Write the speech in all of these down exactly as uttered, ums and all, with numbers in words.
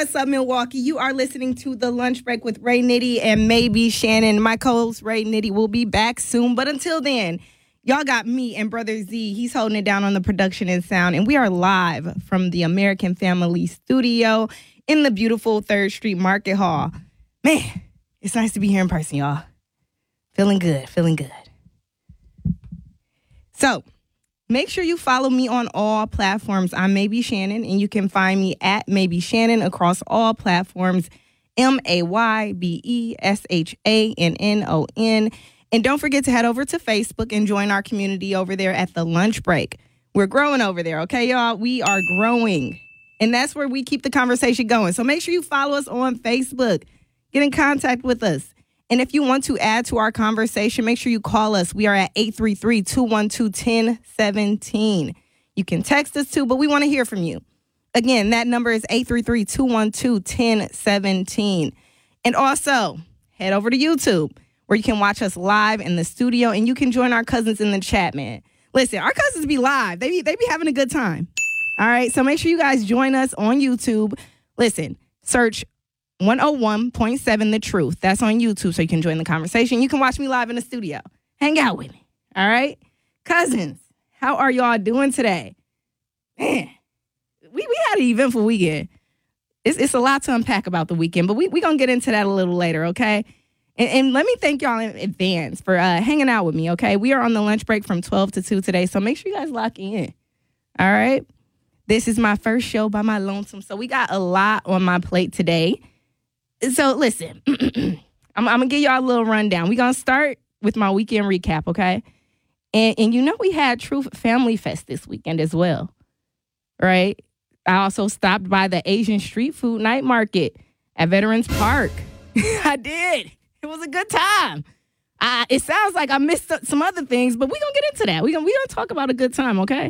What's up, Milwaukee? You are listening to The Lunch Break with Ray Nitty and maybe Shannon. My co-host, Ray Nitty, will be back soon. But until then, y'all got me and Brother Z. He's holding it down on the production and sound. And we are live from the American Family Studio in the beautiful third Street Market Hall. Man, it's nice to be here in person, y'all. Feeling good, feeling good. So, make sure you follow me on all platforms. I'm Maybe Shannon, and you can find me at Maybe Shannon across all platforms, M A Y B E S H A N N O N. And don't forget to head over to Facebook and join our community over there at The Lunch Break. We're growing over there, okay, y'all? We are growing, and that's where we keep the conversation going. So make sure you follow us on Facebook. Get in contact with us. And if you want to add to our conversation, make sure you call us. We are at eight three three, two one two, one zero one seven. You can text us too, but we want to hear from you. Again, that number is eight three three, two one two, one zero one seven. And also, head over to YouTube where you can watch us live in the studio and you can join our cousins in the chat, man. Listen, our cousins be live. They be, they be having a good time. All right, so make sure you guys join us on YouTube. Listen, search one oh one point seven The Truth. That's on YouTube, so you can join the conversation. You can watch me live in the studio. Hang out with me, all right? Cousins, how are y'all doing today? Man, we, we had an eventful weekend. It's, it's a lot to unpack about the weekend, but we're we going to get into that a little later, okay? And, and let me thank y'all in advance for uh, hanging out with me, okay? We are on the lunch break from twelve to two today, so make sure you guys lock in, all right? This is my first show by my lonesome, so we got a lot on my plate today. So, listen, I'm, I'm going to give y'all a little rundown. We're going to start with my weekend recap, okay? And, and you know we had Truth Family Fest this weekend as well, right? I also stopped by the Asian street food night market at Veterans Park. I did. It was a good time. I, it sounds like I missed some other things, but we're going to get into that. We're going we to talk about a good time, okay?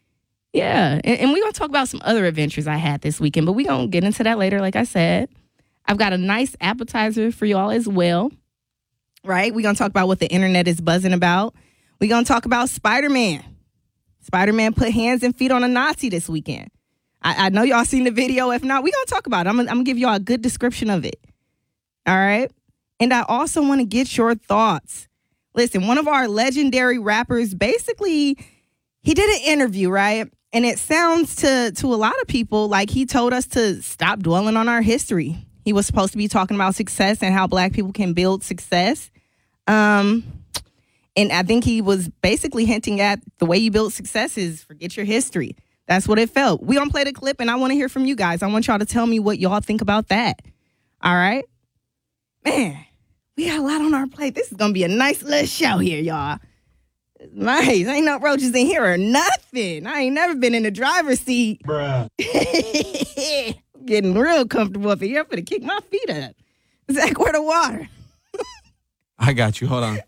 Yeah, and, and we're going to talk about some other adventures I had this weekend, but we're going to get into that later, like I said. I've got a nice appetizer for y'all as well, right? We're going to talk about what the internet is buzzing about. We're going to talk about Spider-Man. Spider-Man put hands and feet on a Nazi this weekend. I, I know y'all seen the video. If not, we're going to talk about it. I'm, I'm going to give y'all a good description of it, all right? And I also want to get your thoughts. Listen, one of our legendary rappers, basically, he did an interview, right? And it sounds to, to a lot of people like he told us to stop dwelling on our history. He was supposed to be talking about success and how black people can build success. Um, and I think he was basically hinting at the way you build success is forget your history. That's what it felt. We're going to play the clip, and I want to hear from you guys. I want y'all to tell me what y'all think about that. All right? Man, we got a lot on our plate. This is going to be a nice little show here, y'all. It's nice. Ain't no roaches in here or nothing. I ain't never been in the driver's seat. Bruh. Getting real comfortable up here. I'm going to kick my feet up. Zach, where the water? I got you. Hold on.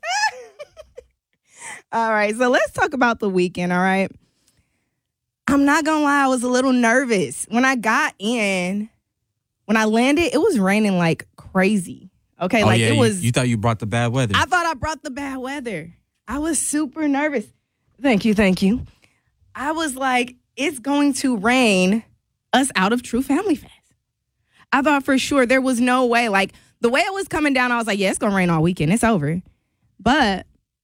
All right. So let's talk about the weekend, all right? I'm not going to lie. I was a little nervous. When I got in, when I landed, it was raining like crazy. Okay? Oh, like yeah, it you, was. You thought you brought the bad weather. I thought I brought the bad weather. I was super nervous. Thank you. Thank you. I was like, it's going to rain us out of True Family Fest. I thought for sure there was no way. Like, the way it was coming down, I was like, yeah, it's going to rain all weekend. It's over. But